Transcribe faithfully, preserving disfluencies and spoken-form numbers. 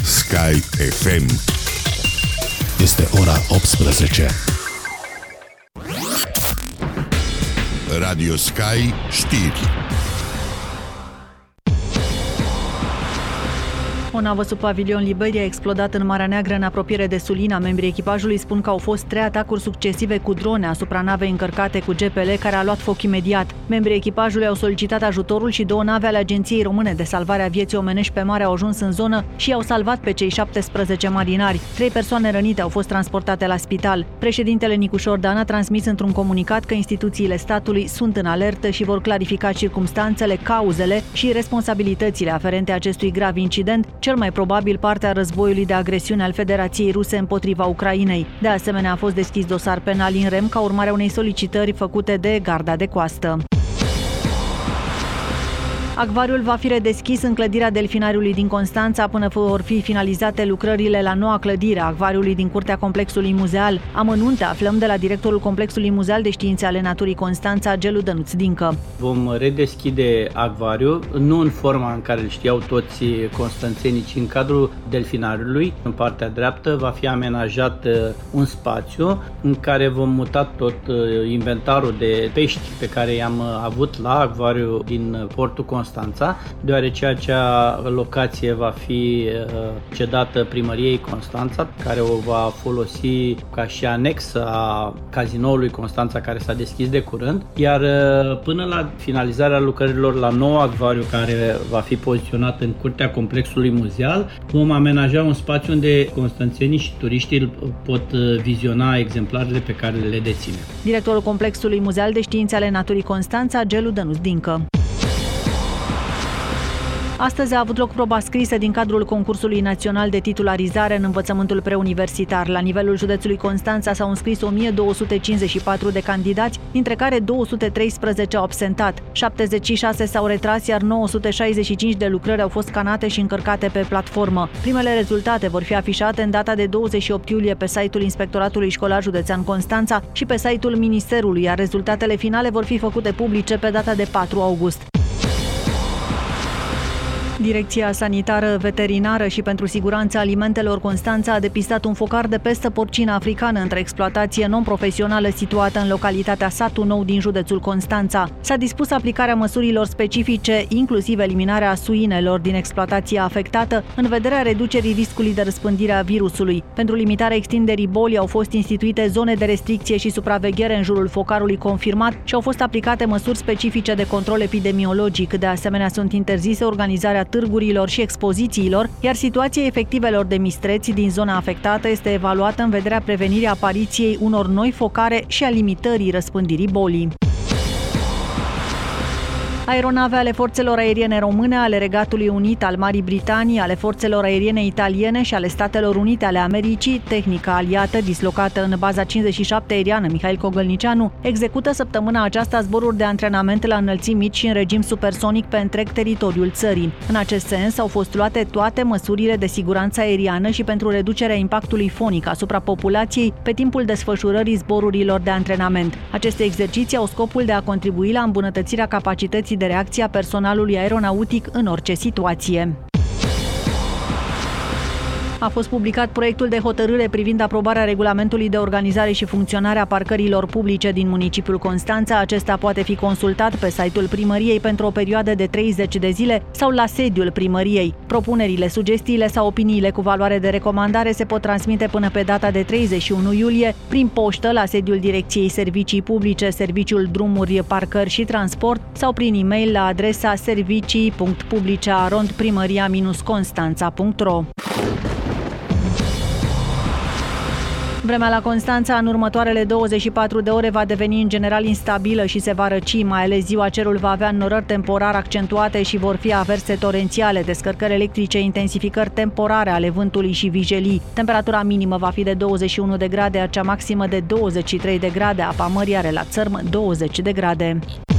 Sky F M. Este ora optsprezece. Radio Sky știri. O navă sub pavilion Liberia a explodat în Marea Neagră în apropiere de Sulina. Membrii echipajului spun că au fost trei atacuri succesive cu drone asupra navei încărcate cu G P L, care a luat foc imediat. Membrii echipajului au solicitat ajutorul și două nave ale Agenției Române de Salvare a Vieții Omenești pe mare au ajuns în zonă și i-au salvat pe cei șaptesprezece marinari. Trei persoane rănite au fost transportate la spital. Președintele Nicușor Dan a transmis într-un comunicat că instituțiile statului sunt în alertă și vor clarifica circumstanțele, cauzele și responsabilitățile aferente acestui grav incident, cel mai probabil parte a războiului de agresiune al Federației Ruse împotriva Ucrainei. De asemenea, a fost deschis dosar penal in rem ca urmare a unei solicitări făcute de Garda de Coastă. Acvariul va fi redeschis în clădirea Delfinariului din Constanța până vor fi finalizate lucrările la noua clădire a acvariului din curtea complexului muzeal. Amănunte aflăm de la directorul complexului muzeal de științe ale naturii Constanța, Gelu Dănuț Dincă. Vom redeschide acvariul, nu în forma în care îl știau toți constanțenii, ci în cadrul Delfinariului. În partea dreaptă va fi amenajat un spațiu în care vom muta tot inventarul de pești pe care i-am avut la acvariul din portul Constanța. Constanța, deoarece acea locație va fi cedată primăriei Constanța, care o va folosi ca și anexă a cazinoului Constanța, care s-a deschis de curând, iar până la finalizarea lucrărilor la nou acvariu, care va fi poziționat în curtea complexului muzeal, vom amenaja un spațiu unde constanțenii și turiștii pot viziona exemplarele pe care le deține. Directorul complexului muzeal de științe ale naturii Constanța, Gelu Dănuț Dincă. Astăzi a avut loc proba scrisă din cadrul concursului național de titularizare în învățământul preuniversitar. La nivelul județului Constanța s-au înscris o mie două sute cincizeci și patru de candidați, dintre care două sute treisprezece au absentat. șaptezeci și șase s-au retras, iar nouă sute șaizeci și cinci de lucrări au fost scanate și încărcate pe platformă. Primele rezultate vor fi afișate în data de douăzeci și opt iulie pe site-ul Inspectoratului Școlar Județean Constanța și pe site-ul Ministerului, iar rezultatele finale vor fi făcute publice pe data de patru august. Direcția Sanitară Veterinară și pentru Siguranța Alimentelor Constanța a depistat un focar de pestă porcină africană într-o exploatație non-profesională situată în localitatea Satul Nou din județul Constanța. S-a dispus aplicarea măsurilor specifice, inclusiv eliminarea suinelor din exploatația afectată, în vederea reducerii riscului de răspândire a virusului. Pentru limitarea extinderii bolii au fost instituite zone de restricție și supraveghere în jurul focarului confirmat și au fost aplicate măsuri specifice de control epidemiologic. De asemenea, sunt interzise organizarea târgurilor și expozițiilor, iar situația efectivelor de mistreți din zona afectată este evaluată în vederea prevenirii apariției unor noi focare și a limitării răspândirii bolii. Aeronave ale forțelor aeriene române, ale Regatului Unit, al Marii Britanii, ale forțelor aeriene italiene și ale Statelor Unite ale Americii, tehnica aliată dislocată în baza cincizeci și șapte aeriană Mihail Cogălnicianu, execută săptămâna aceasta zboruri de antrenament la înălțimi mici și în regim supersonic pe întreg teritoriul țării. În acest sens au fost luate toate măsurile de siguranță aeriană și pentru reducerea impactului fonic asupra populației pe timpul desfășurării zborurilor de antrenament. Aceste exerciții au scopul de a contribui la îmbunătățirea capacității de reacție a personalului aeronautic în orice situație. A fost publicat proiectul de hotărâre privind aprobarea regulamentului de organizare și funcționare a parcărilor publice din municipiul Constanța. Acesta poate fi consultat pe site-ul primăriei pentru o perioadă de treizeci de zile sau la sediul primăriei. Propunerile, sugestiile sau opiniile cu valoare de recomandare se pot transmite până pe data de treizeci și unu iulie prin poștă la sediul Direcției Servicii Publice, Serviciul Drumuri, Parcări și Transport sau prin e-mail la adresa servicii punct publice arond primăria constanța punct ro. Vremea la Constanța în următoarele douăzeci și patru de ore va deveni în general instabilă și se va răci, mai ales ziua cerul va avea înnorări temporar accentuate și vor fi averse torențiale, descărcări electrice, intensificări temporare ale vântului și vijelii. Temperatura minimă va fi de douăzeci și unu de grade, cea maximă de douăzeci și trei de grade, apa mării are la țărm douăzeci de grade.